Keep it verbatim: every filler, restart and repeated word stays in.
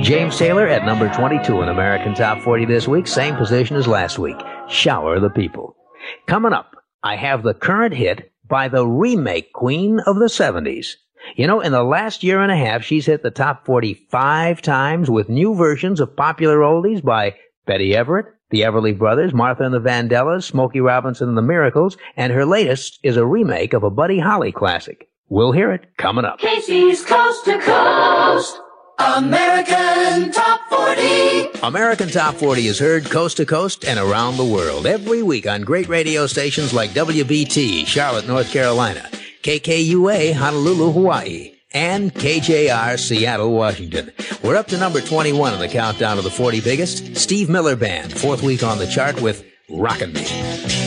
James Taylor at number twenty-two in American Top forty this week, same position as last week. Shower the People. Coming up, I have the current hit by the remake queen of the seventies. You know, in the last year and a half, she's hit the top forty five times with new versions of popular oldies by Betty Everett, the Everly Brothers, Martha and the Vandellas, Smokey Robinson and the Miracles, and her latest is a remake of a Buddy Holly classic. We'll hear it coming up. Casey's Coast to Coast, American Top forty. American Top forty is heard coast to coast and around the world every week on great radio stations like W B T, Charlotte, North Carolina, K K U A, Honolulu, Hawaii, and K J R, Seattle, Washington. We're up to number twenty-one in the countdown of the forty biggest. Steve Miller Band, fourth week on the chart with Rockin' Me.